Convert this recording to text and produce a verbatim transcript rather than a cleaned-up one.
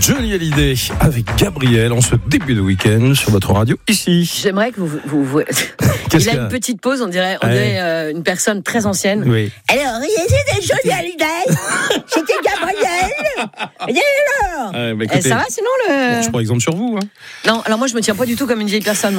Johnny Hallyday avec Gabriel en ce début de week-end sur votre radio ici. J'aimerais que vous... vous, vous... Il a une petite pause, on dirait, on dirait euh, une personne très ancienne. Oui. Alors, c'était Johnny Hallyday. C'était Gabriel. Et alors euh, bah, écoutez, Ça va sinon le... bon, je prends exemple sur vous. Hein. Non, alors moi je me tiens pas du tout comme une vieille personne.